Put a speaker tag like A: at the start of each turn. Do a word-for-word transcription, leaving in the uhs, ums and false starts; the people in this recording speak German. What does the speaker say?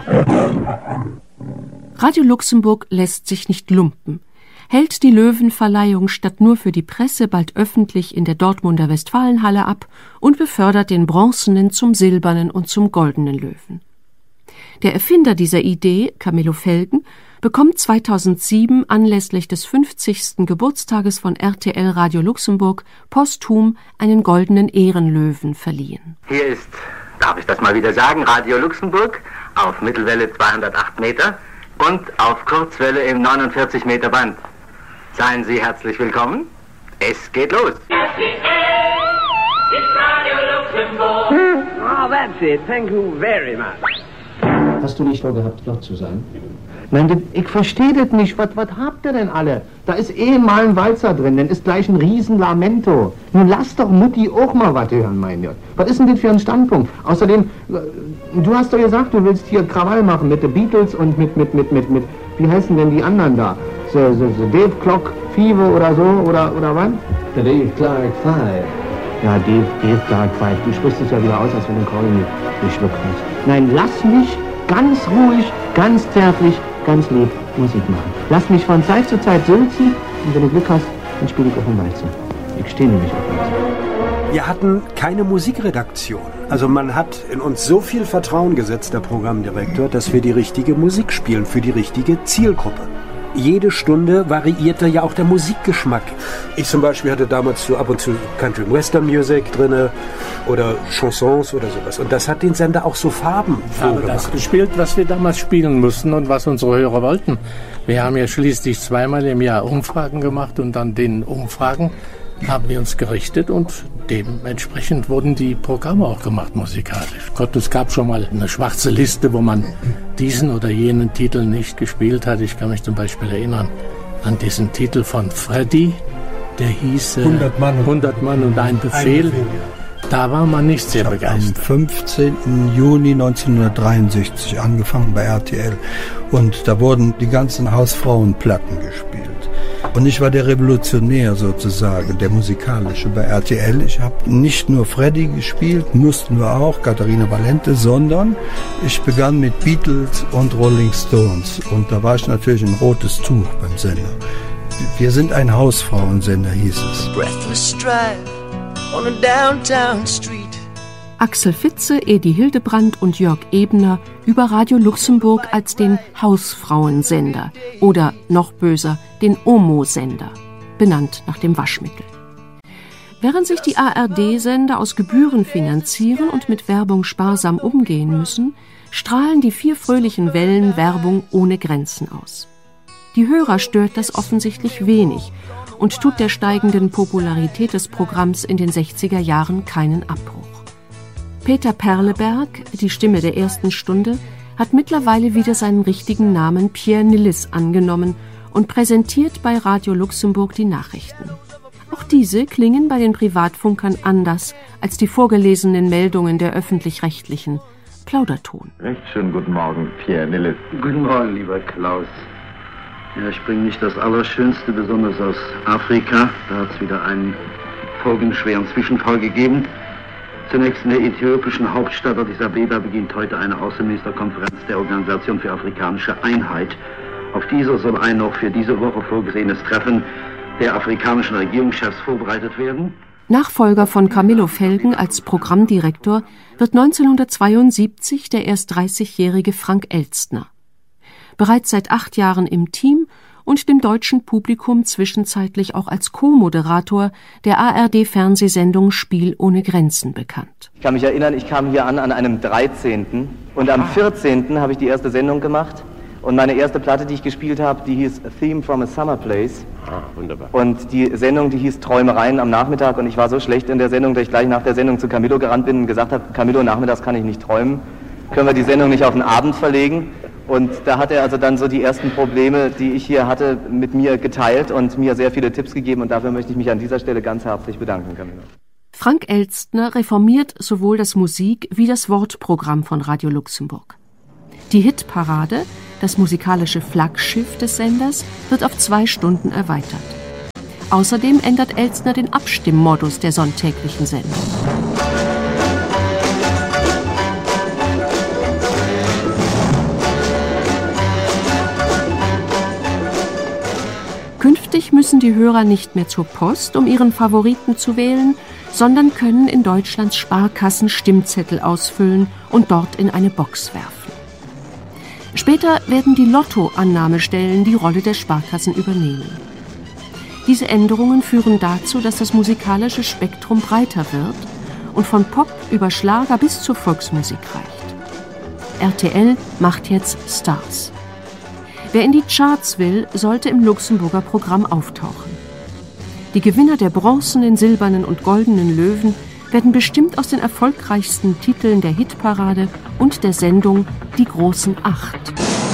A: Radio Luxemburg lässt sich nicht lumpen, hält die Löwenverleihung statt nur für die Presse bald öffentlich in der Dortmunder Westfalenhalle ab und befördert den bronzenen zum silbernen und zum goldenen Löwen. Der Erfinder dieser Idee, Camillo Felgen, bekommt zweitausendsieben anlässlich des fünfzigsten Geburtstages von R T L Radio Luxemburg posthum einen goldenen Ehrenlöwen verliehen.
B: Hier ist, darf ich das mal wieder sagen, Radio Luxemburg auf Mittelwelle zweihundertacht Meter und auf Kurzwelle im neunundvierzig Meter Band. Seien Sie herzlich willkommen. Es geht los.
C: R T L ist Radio Luxemburg.
D: Oh, that's it. Thank you very much.
E: Hast du nicht vorgehabt, dort zu sein?
F: Nein, das, ich verstehe das nicht. Was, was habt ihr denn alle? Da ist eh mal ein Walzer drin, dann ist gleich ein riesen Lamento. Nun lass doch Mutti auch mal was hören, mein Gott. Was ist denn das für ein Standpunkt? Außerdem, du hast doch gesagt, du willst hier Krawall machen mit den Beatles und mit, mit, mit, mit, mit, wie heißen denn die anderen da? So, so, so Dave Clock Fever oder so, oder, oder wann?
E: Der Dave Clark Five.
F: Ja, Dave, Dave Clark Five. Du sprichst es ja wieder aus, als wenn du Keule nicht geschluckt hast. Nein, lass mich ganz ruhig, ganz zärtlich, ganz lieb Musik machen. Lass mich von Zeit zu Zeit sülzen und wenn du Glück hast, dann spiele ich auf dem Walzer. Ich stehe nämlich auf dem Walzer.
G: Wir hatten keine Musikredaktion. Also man hat in uns so viel Vertrauen gesetzt, der Programmdirektor, dass wir die richtige Musik spielen für die richtige Zielgruppe. Jede Stunde variierte ja auch der Musikgeschmack. Ich zum Beispiel hatte damals so ab und zu Country Western Music drin oder Chansons oder sowas. Und das hat den Sender auch so farbenfroh
H: gemacht. Das gespielt, was wir damals spielen mussten und was unsere Hörer wollten. Wir haben ja schließlich zweimal im Jahr Umfragen gemacht und an den Umfragen haben wir uns gerichtet und dementsprechend wurden die Programme auch gemacht musikalisch. Gott, es gab schon mal eine schwarze Liste, wo man diesen oder jenen Titel nicht gespielt hat. Ich kann mich zum Beispiel erinnern an diesen Titel von Freddy, der hieß äh,
I: hundert Mann und,
H: hundert Mann und ein Befehl. Ein Befehl ja. Da war man nicht sehr begeistert.
I: Am fünfzehnten Juni neunzehnhundertdreiundsechzig angefangen bei R T L und da wurden die ganzen Hausfrauenplatten gespielt. Und ich war der Revolutionär sozusagen, der musikalische bei R T L. Ich habe nicht nur Freddy gespielt, mussten wir auch, Katharina Valente, sondern ich begann mit Beatles und Rolling Stones. Und da war ich natürlich ein rotes Tuch beim Sender. Wir sind ein Hausfrauensender, hieß es. Breathless drive on a downtown street.
A: Axel Fitze, Edi Hildebrand und Jörg Ebner über Radio Luxemburg als den Hausfrauensender oder noch böser, den Omo-Sender, benannt nach dem Waschmittel. Während sich die A R D-Sender aus Gebühren finanzieren und mit Werbung sparsam umgehen müssen, strahlen die vier fröhlichen Wellen Werbung ohne Grenzen aus. Die Hörer stört das offensichtlich wenig und tut der steigenden Popularität des Programms in den sechziger Jahren keinen Abbruch. Peter Perleberg, die Stimme der ersten Stunde, hat mittlerweile wieder seinen richtigen Namen Pierre Nilles angenommen und präsentiert bei Radio Luxemburg die Nachrichten. Auch diese klingen bei den Privatfunkern anders als die vorgelesenen Meldungen der Öffentlich-Rechtlichen. Plauderton.
J: Recht schönen guten Morgen, Pierre Nilles.
K: Guten Morgen, lieber Klaus. Ja, ich bringe nicht das Allerschönste, besonders aus Afrika. Da hat es wieder einen folgenschweren Zwischenfall gegeben. Zunächst in der äthiopischen Hauptstadt Addis Abeba beginnt heute eine Außenministerkonferenz der Organisation für afrikanische Einheit. Auf dieser soll ein noch für diese Woche vorgesehenes Treffen der afrikanischen Regierungschefs vorbereitet werden.
A: Nachfolger von Camillo Felgen als Programmdirektor wird neunzehnhundertzweiundsiebzig der erst dreißigjährige Frank Elstner. Bereits seit acht Jahren im Team und dem deutschen Publikum zwischenzeitlich auch als Co-Moderator der A R D-Fernsehsendung Spiel ohne Grenzen bekannt.
L: Ich kann mich erinnern, ich kam hier an an einem dreizehnten und am vierzehnten habe ich die erste Sendung gemacht und meine erste Platte, die ich gespielt habe, die hieß A Theme from a Summer Place.
J: Ah, wunderbar.
L: Und die Sendung, die hieß Träumereien am Nachmittag und ich war so schlecht in der Sendung, dass ich gleich nach der Sendung zu Camillo gerannt bin und gesagt habe, Camillo, nachmittags kann ich nicht träumen, können wir die Sendung nicht auf den Abend verlegen? Und da hat er also dann so die ersten Probleme, die ich hier hatte, mit mir geteilt und mir sehr viele Tipps gegeben. Und dafür möchte ich mich an dieser Stelle ganz herzlich bedanken, Camillo.
A: Frank Elstner reformiert sowohl das Musik- wie das Wortprogramm von Radio Luxemburg. Die Hitparade, das musikalische Flaggschiff des Senders, wird auf zwei Stunden erweitert. Außerdem ändert Elstner den Abstimmmodus der sonntäglichen Sendung. Dadurch müssen die Hörer nicht mehr zur Post, um ihren Favoriten zu wählen, sondern können in Deutschlands Sparkassen Stimmzettel ausfüllen und dort in eine Box werfen. Später werden die Lotto-Annahmestellen die Rolle der Sparkassen übernehmen. Diese Änderungen führen dazu, dass das musikalische Spektrum breiter wird und von Pop über Schlager bis zur Volksmusik reicht. R T L macht jetzt Stars. Wer in die Charts will, sollte im Luxemburger Programm auftauchen. Die Gewinner der bronzenen, silbernen und goldenen Löwen werden bestimmt aus den erfolgreichsten Titeln der Hitparade und der Sendung Die großen Acht.